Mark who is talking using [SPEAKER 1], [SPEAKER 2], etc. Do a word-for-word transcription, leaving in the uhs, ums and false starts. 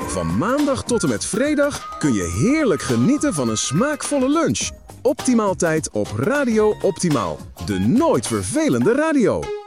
[SPEAKER 1] Van maandag tot en met vrijdag kun je heerlijk genieten van een smaakvolle lunch. Optimaal tijd op Radio Optimaal. De nooit vervelende radio.